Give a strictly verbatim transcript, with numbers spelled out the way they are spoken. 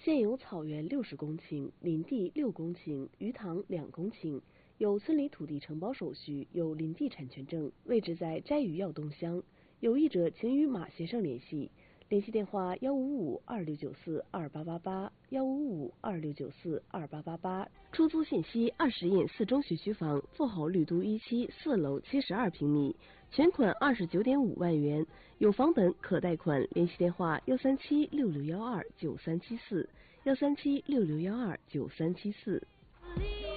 现有草原六十公顷，林地六公顷，鱼塘两公顷，有村里土地承包手续，有林地产权证，位置在斋鱼耀东乡。有意者请与马先生联系，联系电话：幺五五二六九四二八八八，幺五五二六九四二八八八。出租信息：二十印四中学区房，富豪绿都一期四楼七十二平米，全款二十九点五万元，有房本可贷款。联系电话：幺三七六六幺二九三七四，幺三七六六幺二九三七四。